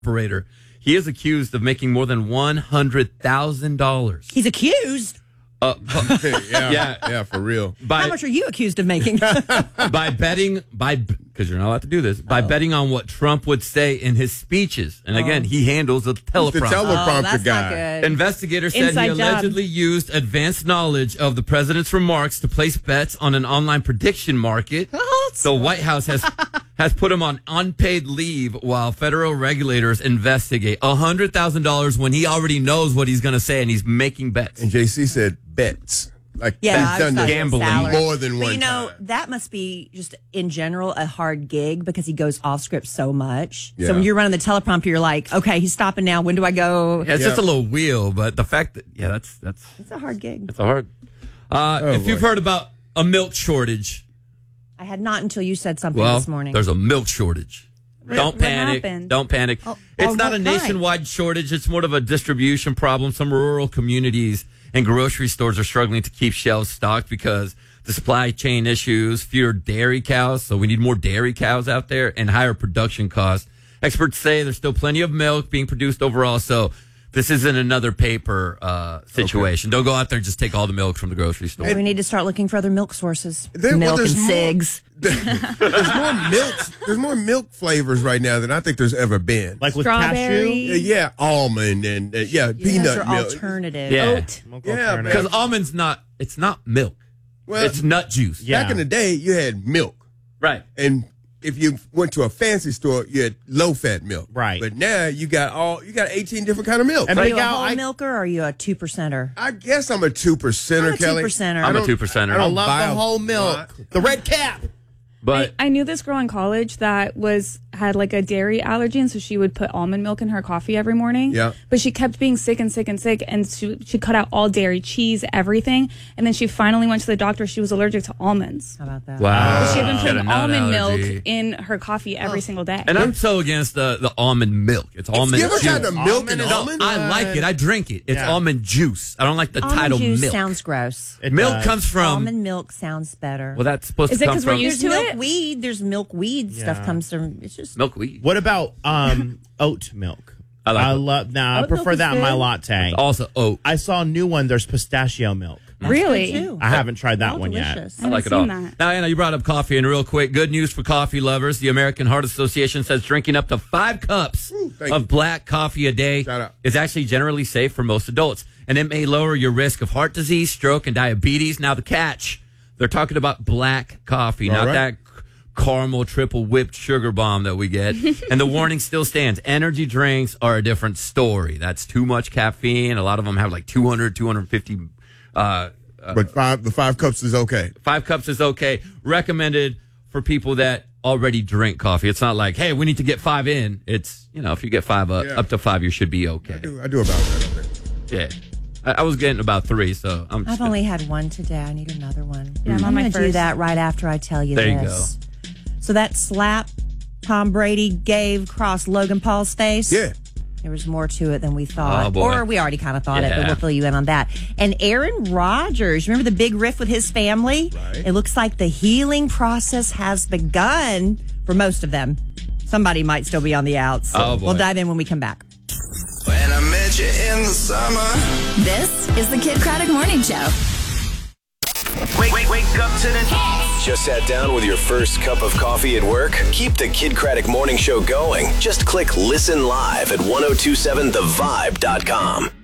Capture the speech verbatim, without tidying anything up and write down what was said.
operator. He is accused of making more than one hundred thousand dollars. He's accused? Uh, yeah, yeah, yeah, for real. By, How much are you accused of making? by betting, by because you're not allowed to do this, by oh. betting on what Trump would say in his speeches. And again, oh. he handles the teleprompter. He's the teleprompter oh, that's guy. Not good. Investigators said Inside he job. allegedly used advanced knowledge of the president's remarks to place bets on an online prediction market. Oh, the White House has has put him on unpaid leave while federal regulators investigate. one hundred thousand dollars when he already knows what he's going to say and he's making bets. And J C said bets. Like yeah, he's done this gambling more than but one you know, time. that must be just in general a hard gig because he goes off script so much. Yeah. So when you're running the teleprompter, you're like, okay, he's stopping now. When do I go? Yeah, it's yeah. just a little wheel, but the fact that, yeah, that's, that's, it's a hard gig. It's a hard. Uh, oh, if boy. you've heard about a milk shortage. I had not until you said something well, this morning. There's a milk shortage. What, Don't what panic. happened? Don't panic. Oh, it's oh, not a what kind? nationwide shortage. It's more of a distribution problem. Some rural communities and grocery stores are struggling to keep shelves stocked because the supply chain issues, fewer dairy cows. So we need more dairy cows out there and higher production costs. Experts say there's still plenty of milk being produced overall. So this isn't another paper uh, situation. Okay. Don't go out there and just take all the milk from the grocery store. We need to start looking for other milk sources. There, milk well, and more, cigs. There's more milk. There's more milk flavors right now than I think there's ever been. Like with Strawberry. cashew, yeah, almond and uh, yeah, Yeah, peanut those are milk. alternative. Yeah. Oat. Yeah, Because almonds not, it's not milk. Well, it's nut juice. Yeah. back in the day, you had milk, Right. and if you went to a fancy store, you had low fat milk. Right. But now you got all you got eighteen different kind of milk. And Are Big you a Al, whole I- milker or are you a two percenter? I guess I'm a two percenter, I'm a Kelly. two percenter. I'm a don't- two percenter. I I don't love buy the a whole milk. lot. The red cap. But I, I knew this girl in college that was had like a dairy allergy, and so she would put almond milk in her coffee every morning. Yeah. But she kept being sick and sick and sick, and she she cut out all dairy, cheese, everything. And then she finally went to the doctor. She was allergic to almonds. How about that? wow. She had been Got putting a nut almond allergy. milk in her coffee every single day. And I'm so against the, the almond milk. It's almond You ever juice. tried the milk Almond and is- almond? I like it. I drink it. It's Yeah. almond juice. I don't like the Almond title juice milk. sounds gross. It milk does. comes from. Almond milk sounds better. Well, that's supposed Is to it come 'cause we're from used There's to it? milkweed. There's milkweed stuff Yeah. comes from. It's just milkweed. What about um oat milk? I like I it. love. Nah, I Oat prefer milk is that in my good. latte. Also oat. I saw a new one. There's pistachio milk. that's Really? good, too. I haven't tried that Oh, one delicious. yet. I like it haven't all. seen that. Now, Anna, you brought up coffee, and real quick, good news for coffee lovers. The American Heart Association says drinking up to five cups thank of you. black coffee a day Shout out. is actually generally safe for most adults, and it may lower your risk of heart disease, stroke, and diabetes. Now, the catch, they're talking about black coffee, All not right. that caramel triple whipped sugar bomb that we get. And the warning still stands. Energy drinks are a different story. That's too much caffeine. A lot of them have like two hundred, two hundred fifty uh But five, the five cups is okay. Five cups is okay. Recommended for people that already drink coffee. It's not like, hey, we need to get five in. It's, you know, if you get five up, Yeah. up to five, you should be I okay. do, I do about that. I think. Yeah. I, I was getting about three, so I'm just I've only had one today. I need another one. Yeah, I'm on my going to do first. that right after I tell you There you this. So that slap Tom Brady gave across Logan Paul's face. Yeah. There was more to it than we thought. Oh, boy. Or we already kind of thought it, but Yeah. we'll fill you in on that. And Aaron Rodgers, remember the big riff with his family? Right. It looks like the healing process has begun for most of them. Somebody might still be on the outs. So Oh, boy. we'll dive in when we come back. When I met you in the summer. This is the Kid Craddock Morning Show. Wake, wake, wake up to the Just sat down with your first cup of coffee at work? Keep the Kid Craddock Morning Show going. Just click Listen Live at ten twenty-seven the vibe dot com.